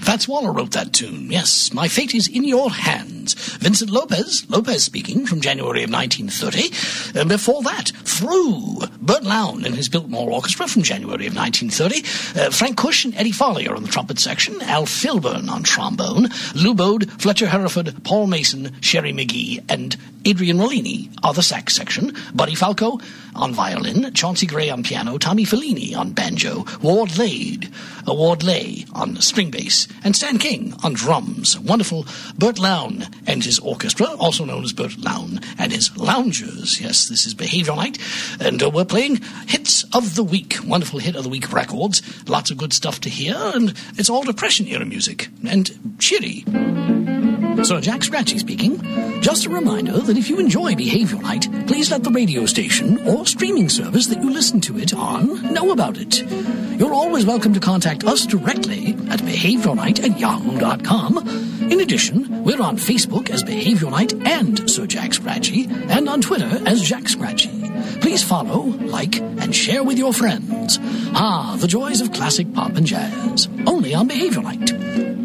Fats Waller wrote that tune. Yes, My Fate is in Your Hands. Vincent Lopez speaking, from January of 1930. And before that, Through, Bert Lown and his Biltmore Orchestra from January of 1930. Frank Cush and Eddie Farley are on the trumpet section. Al Filburn on trombone. Lou Bode, Fletcher Hereford, Paul Mason, Sherry McGee, and Adrian Rollini are the sax section. Buddy Falco on violin. Chauncey Gray on piano. Tommy Fellini on banjo. Ward Lay on string bass. And Stan King on drums. Wonderful Bert Lown and his orchestra, also known as Bert Lown and his Loungers. Yes, this is Behavior Night, and we're playing Hits of the Week. Wonderful Hit of the Week records. Lots of good stuff to hear, and it's all Depression-era music, and cheery. Sir Jack Scratchy speaking. Just a reminder that if you enjoy Behavior Night, please let the radio station or streaming service that you listen to it on know about it. You're always welcome to contact us directly at behaviornight@yahoo.com. In addition, we're on Facebook as Behavior Night and Sir Jack Scratchy, and on Twitter as Jack Scratchy. Please follow, like, and share with your friends. The joys of classic pop and jazz. Only on Behavior Night.